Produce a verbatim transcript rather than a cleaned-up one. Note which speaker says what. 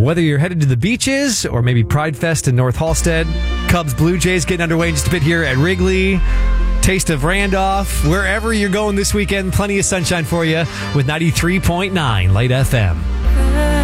Speaker 1: Whether you're headed to the beaches or maybe Pride Fest in North Halstead, Cubs Blue Jays getting underway in just a bit here at Wrigley. Taste of Randolph. Wherever you're going this weekend, plenty of sunshine for you with ninety-three point nine Light F M.